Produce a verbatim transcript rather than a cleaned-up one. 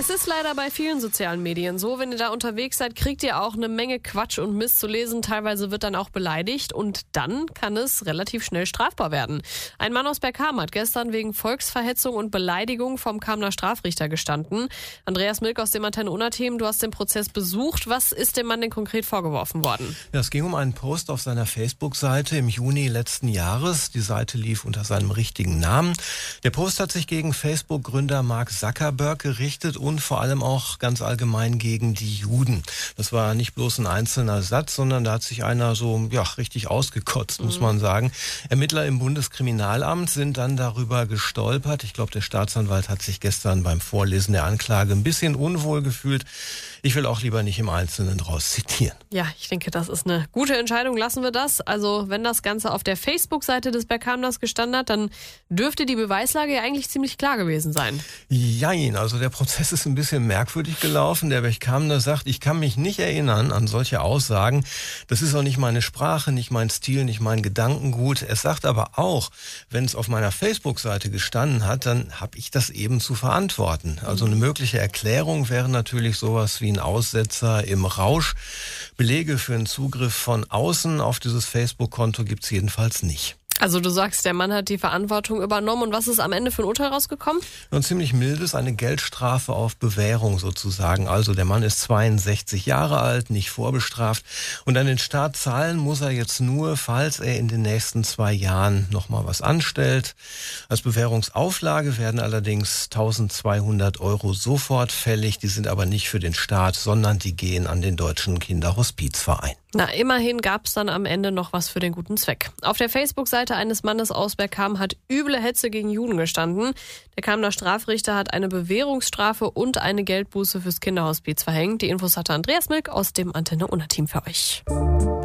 Es ist leider bei vielen sozialen Medien so, wenn ihr da unterwegs seid, kriegt ihr auch eine Menge Quatsch und Mist zu lesen. Teilweise wird dann auch beleidigt und dann kann es relativ schnell strafbar werden. Ein Mann aus Bergkamen hat gestern wegen Volksverhetzung und Beleidigung vom Kamener Strafrichter gestanden. Andreas Milk aus dem Antenne Unna-Team, du hast den Prozess besucht. Was ist dem Mann denn konkret vorgeworfen worden? Ja, es ging um einen Post auf seiner Facebook-Seite im Juni letzten Jahres. Die Seite lief unter seinem richtigen Namen. Der Post hat sich gegen Facebook-Gründer Mark Zuckerberg gerichtet und vor allem auch ganz allgemein gegen die Juden. Das war nicht bloß ein einzelner Satz, sondern da hat sich einer so ja richtig ausgekotzt, mhm. muss man sagen. Ermittler im Bundeskriminalamt sind dann darüber gestolpert. Ich glaube, der Staatsanwalt hat sich gestern beim Vorlesen der Anklage ein bisschen unwohl gefühlt. Ich will auch lieber nicht im Einzelnen draus zitieren. Ja, ich denke, das ist eine gute Entscheidung. Lassen wir das. Also, wenn das Ganze auf der Facebook-Seite des Bergkamners gestanden hat, dann dürfte die Beweislage ja eigentlich ziemlich klar gewesen sein. Jein, also der Prozess ist ein bisschen merkwürdig gelaufen. Der Bergkamner sagt, ich kann mich nicht erinnern an solche Aussagen. Das ist auch nicht meine Sprache, nicht mein Stil, nicht mein Gedankengut. Er sagt aber auch, wenn es auf meiner Facebook-Seite gestanden hat, dann habe ich das eben zu verantworten. Also eine mögliche Erklärung wäre natürlich sowas wie ein Aussetzer im Rausch. Belege für einen Zugriff von außen auf dieses Facebook-Konto gibt's jedenfalls nicht. Also du sagst, der Mann hat die Verantwortung übernommen. Und was ist am Ende für ein Urteil rausgekommen? Ein ziemlich mildes, eine Geldstrafe auf Bewährung sozusagen. Also der Mann ist zweiundsechzig Jahre alt, nicht vorbestraft. Und an den Staat zahlen muss er jetzt nur, falls er in den nächsten zwei Jahren nochmal was anstellt. Als Bewährungsauflage werden allerdings eintausendzweihundert Euro sofort fällig. Die sind aber nicht für den Staat, sondern die gehen an den Deutschen Kinderhospizverein. Na, immerhin gab es dann am Ende noch was für den guten Zweck. Auf der Facebook-Seite eines Mannes aus Bergkamen hat üble Hetze gegen Juden gestanden. Der Kamener Strafrichter hat eine Bewährungsstrafe und eine Geldbuße fürs Kinderhospiz verhängt. Die Infos hatte Andreas Milk aus dem Antenne Unna-Team für euch.